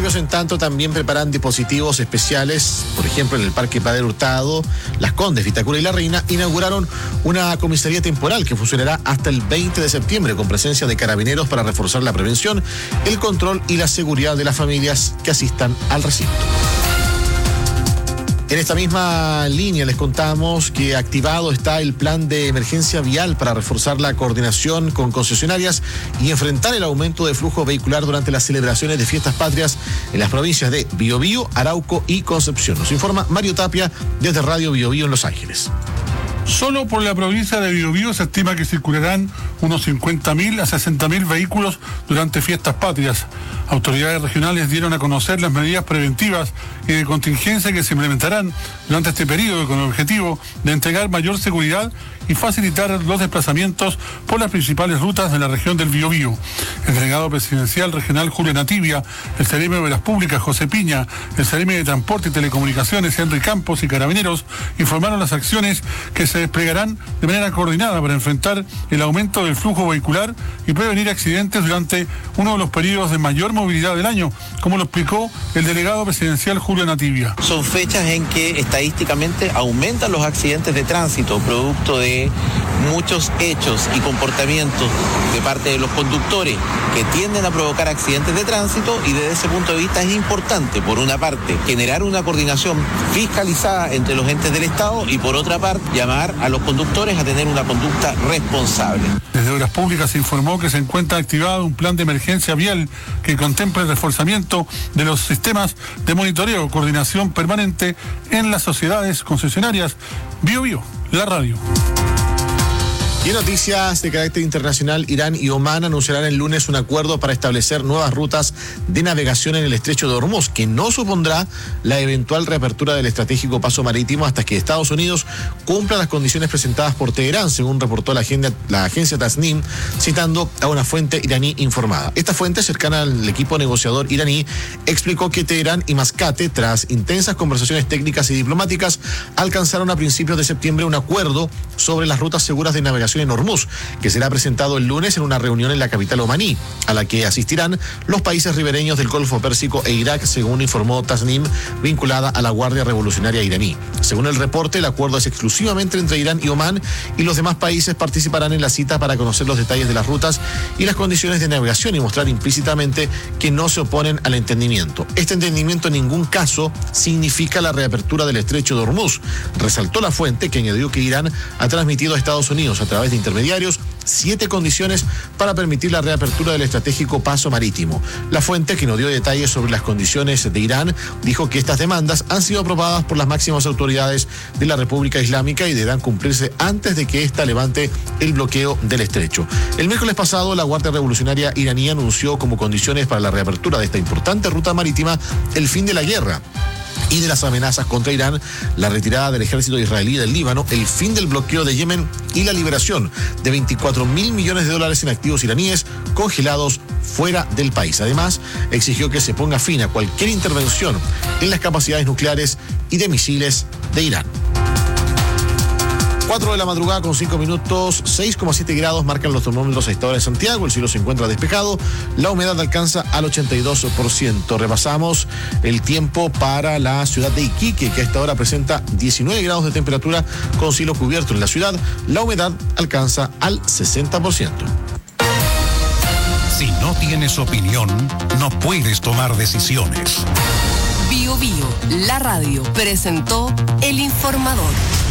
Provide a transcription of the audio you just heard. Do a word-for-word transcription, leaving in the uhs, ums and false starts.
Gremios, en tanto, también preparan dispositivos especiales, por ejemplo, en el Parque Padre Hurtado, Las Condes, Vitacura y La Reina, inauguraron una comisaría temporal que funcionará hasta el veinte de septiembre con presencia de carabineros para reforzar la prevención, el control y la seguridad de las familias que asistan al recinto. En esta misma línea les contamos que activado está el plan de emergencia vial para reforzar la coordinación con concesionarias y enfrentar el aumento de flujo vehicular durante las celebraciones de fiestas patrias en las provincias de Biobío, Arauco y Concepción. Nos informa Mario Tapia desde Radio Biobío en Los Ángeles. Solo por la provincia de Biobío se estima que circularán unos cincuenta mil a sesenta mil vehículos durante fiestas patrias. Autoridades regionales dieron a conocer las medidas preventivas y de contingencia que se implementarán durante este periodo con el objetivo de entregar mayor seguridad y facilitar los desplazamientos por las principales rutas de la región del Biobío. El delegado presidencial regional Julio Nativia, el Seremi de las Públicas José Piña, el Seremi de Transporte y Telecomunicaciones Henry Campos y Carabineros informaron las acciones que se desplegarán de manera coordinada para enfrentar el aumento del flujo vehicular y prevenir accidentes durante uno de los periodos de mayor movilidad del año, como lo explicó el delegado presidencial Julio Nativia. Son fechas en que estadísticamente aumentan los accidentes de tránsito, producto de muchos hechos y comportamientos de parte de los conductores que tienden a provocar accidentes de tránsito, y desde ese punto de vista es importante, por una parte, generar una coordinación fiscalizada entre los entes del Estado y por otra parte, llamar a los conductores a tener una conducta responsable. Desde Obras Públicas se informó que se encuentra activado un plan de emergencia vial que contempla el reforzamiento de los sistemas de monitoreo, coordinación permanente en las sociedades concesionarias. Biobío, la radio. Y en noticias de carácter internacional, Irán y Omán anunciarán el lunes un acuerdo para establecer nuevas rutas de navegación en el estrecho de Hormuz, que no supondrá la eventual reapertura del estratégico paso marítimo hasta que Estados Unidos cumpla las condiciones presentadas por Teherán, según reportó la, agenda, la agencia Tasnim, citando a una fuente iraní informada. Esta fuente, cercana al equipo negociador iraní, explicó que Teherán y Mascate, tras intensas conversaciones técnicas y diplomáticas, alcanzaron a principios de septiembre un acuerdo sobre las rutas seguras de navegación en Hormuz, que será presentado el lunes en una reunión en la capital omaní, a la que asistirán los países ribereños del Golfo Pérsico e Irak, según informó Tasnim, vinculada a la Guardia Revolucionaria iraní. Según el reporte, el acuerdo es exclusivamente entre Irán y Omán, y los demás países participarán en la cita para conocer los detalles de las rutas y las condiciones de navegación y mostrar implícitamente que no se oponen al entendimiento. Este entendimiento en ningún caso significa la reapertura del estrecho de Hormuz, resaltó la fuente, que añadió que Irán ha transmitido a Estados Unidos a través de intermediarios siete condiciones para permitir la reapertura del estratégico paso marítimo. La fuente, que no dio detalles sobre las condiciones de Irán, dijo que estas demandas han sido aprobadas por las máximas autoridades de la República Islámica y deberán cumplirse antes de que ésta levante el bloqueo del estrecho. El miércoles pasado, la Guardia Revolucionaria iraní anunció como condiciones para la reapertura de esta importante ruta marítima el fin de la guerra y de las amenazas contra Irán, la retirada del ejército israelí del Líbano, el fin del bloqueo de Yemen y la liberación de veinticuatro mil millones de dólares en activos iraníes congelados fuera del país. Además, exigió que se ponga fin a cualquier intervención en las capacidades nucleares y de misiles de Irán. cuatro de la madrugada con cinco minutos, seis coma siete grados marcan los termómetros a esta hora en Santiago. El cielo se encuentra despejado, la humedad alcanza al ochenta y dos por ciento. Repasamos el tiempo para la ciudad de Iquique, que a esta hora presenta diecinueve grados de temperatura con cielo cubierto en la ciudad. La humedad alcanza al sesenta por ciento. Si no tienes opinión, no puedes tomar decisiones. Biobío, la radio, presentó El Informador.